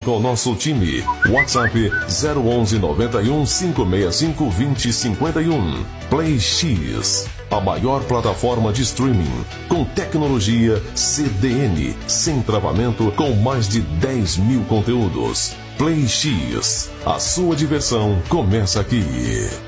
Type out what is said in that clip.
com nosso time. WhatsApp 011 91 565 2051. Play X, a maior plataforma de streaming com tecnologia CDN, sem travamento, com mais de 10 mil conteúdos. Play X, a sua diversão começa aqui.